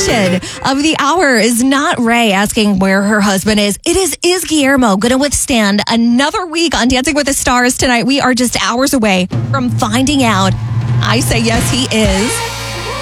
question of the hour is not Ray asking where her husband is. It is Guillermo going to withstand another week on Dancing with the Stars tonight? We are just hours away from finding out. I say yes, he is.